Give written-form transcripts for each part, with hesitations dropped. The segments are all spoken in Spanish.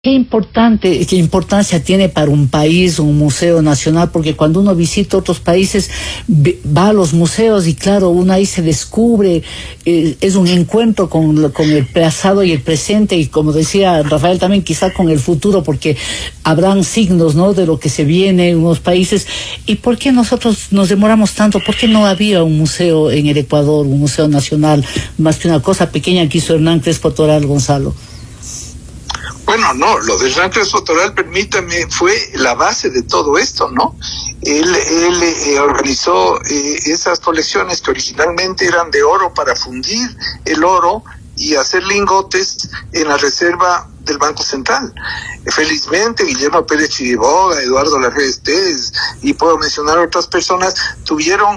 Qué importancia tiene para un país un museo nacional, porque cuando uno visita otros países va a los museos y claro, uno ahí se descubre, es un encuentro con el pasado y el presente y como decía Rafael también quizá con el futuro, porque habrán signos, ¿no?, de lo que se viene en unos países. ¿Y por qué nosotros nos demoramos tanto? ¿Por qué no había un museo en el Ecuador, un museo nacional, más que una cosa pequeña que hizo Hernán Crespo Toral, Gonzalo? Bueno, no, lo de Hernán Crespo Toral, permítame, fue la base de todo esto, ¿no? Él organizó esas colecciones que originalmente eran de oro para fundir el oro y hacer lingotes en la reserva del Banco Central. Felizmente, Guillermo Pérez Chiriboga, Eduardo Larrea Estés, y puedo mencionar otras personas, tuvieron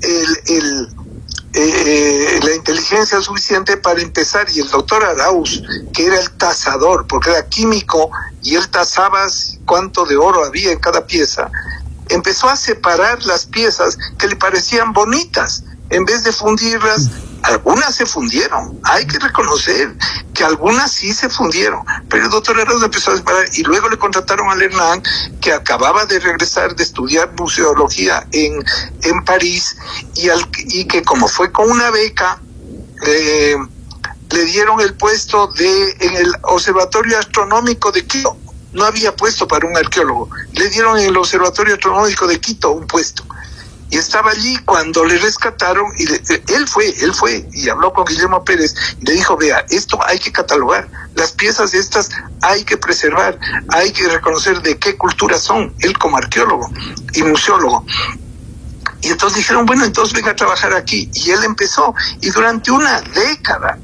la inteligencia suficiente para empezar, y el doctor Arauz, que era el tasador, porque era químico, y él tasaba cuánto de oro había en cada pieza, empezó a separar las piezas que le parecían bonitas, en vez de fundirlas. Algunas se fundieron, hay que reconocer que algunas sí se fundieron, pero el doctor Arauz empezó a separar, y luego le contrataron a Hernán, que acababa de regresar de estudiar museología en París, y que como fue con una beca, le dieron el puesto en el Observatorio Astronómico de Quito. No había puesto para un arqueólogo, le dieron en el Observatorio Astronómico de Quito un puesto. Y estaba allí cuando le rescataron, y él fue y habló con Guillermo Pérez y le dijo: vea, esto hay que catalogar, las piezas estas hay que preservar, hay que reconocer de qué cultura son, él como arqueólogo y museólogo. Y entonces dijeron: bueno, entonces venga a trabajar aquí. Y él empezó, y durante una década,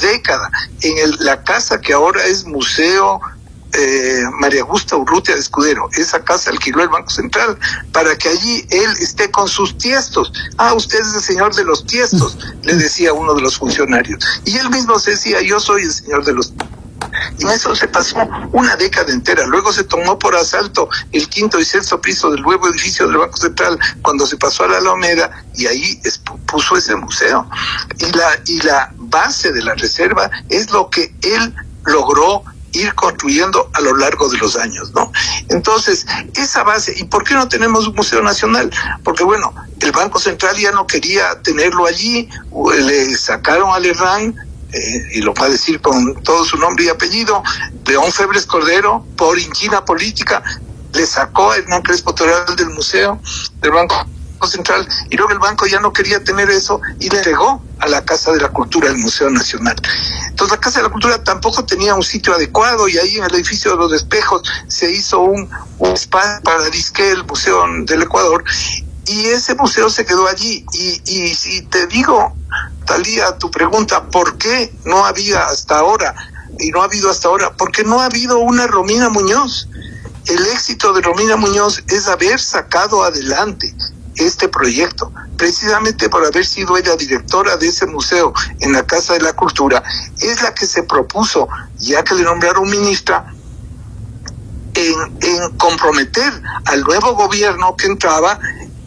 en la casa que ahora es Museo María Augusta Urrutia de Escudero, esa casa alquiló el Banco Central para que allí él esté con sus tiestos. Usted es el señor de los tiestos, le decía uno de los funcionarios. Y él mismo se decía: yo soy el señor de los tiestos. Y eso se pasó una década entera. Luego se tomó por asalto el quinto y sexto piso del nuevo edificio del Banco Central cuando se pasó a la Alameda, y ahí puso ese museo. Y la base de la reserva es lo que él logró ir construyendo a lo largo de los años, ¿no? Entonces, esa base. ¿Y por qué no tenemos un museo nacional? Porque, bueno, el Banco Central ya no quería tenerlo allí, le sacaron al Hernán, y lo va a decir con todo su nombre y apellido, León Febres Cordero, por inquina política, le sacó a Hernán Crespo Toral del museo, del Banco Central, y luego el banco ya no quería tener eso y le entregó a la Casa de la Cultura del Museo Nacional. Entonces la Casa de la Cultura tampoco tenía un sitio adecuado, y ahí en el edificio de los Espejos se hizo un espacio para disque el Museo del Ecuador, y ese museo se quedó allí. Y si te digo, Talía, tu pregunta, ¿por qué no había hasta ahora, y no ha habido hasta ahora? Porque no ha habido una Romina Muñoz. El éxito de Romina Muñoz es haber sacado adelante este proyecto, precisamente por haber sido ella directora de ese museo en la Casa de la Cultura. Es la que se propuso, ya que le nombraron ministra, en comprometer al nuevo gobierno que entraba,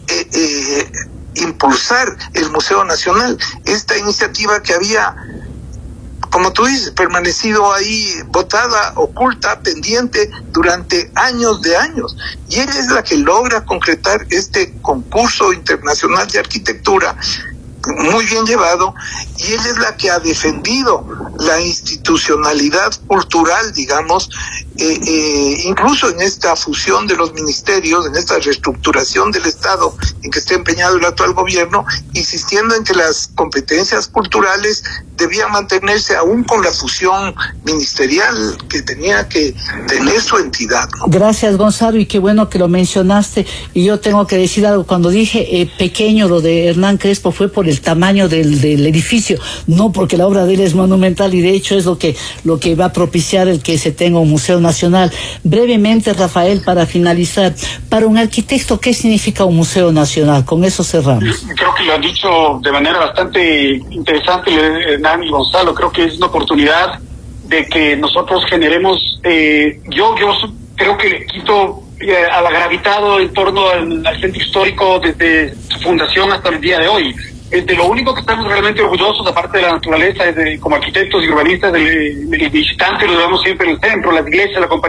impulsar el Museo Nacional. Esta iniciativa que había, como tú dices, permanecido ahí botada, oculta, pendiente durante años de años. Y ella es la que logra concretar este concurso internacional de arquitectura, muy bien llevado, y ella es la que ha defendido la institucionalidad cultural, digamos, incluso en esta fusión de los ministerios, en esta reestructuración del Estado en que está empeñado el actual gobierno, insistiendo en que las competencias culturales debían mantenerse aún con la fusión ministerial que tenía que tener su entidad, ¿no? Gracias, Gonzalo, y qué bueno que lo mencionaste. Y yo tengo que decir algo: cuando dije pequeño lo de Hernán Crespo fue por el tamaño del edificio, no porque la obra de él es monumental, y de hecho es lo que va a propiciar el que se tenga un museo nacional. Brevemente, Rafael, para finalizar, para un arquitecto, ¿qué significa un museo nacional? Con eso cerramos. Creo que lo han dicho de manera bastante interesante Hernán y Gonzalo. Creo que es una oportunidad de que nosotros generemos, yo creo que Quito ha gravitado en torno al centro histórico desde su fundación hasta el día de hoy. de lo único que estamos realmente orgullosos, aparte de la naturaleza, como arquitectos y urbanistas, del visitante, lo llevamos siempre en el centro, las iglesias, la compañía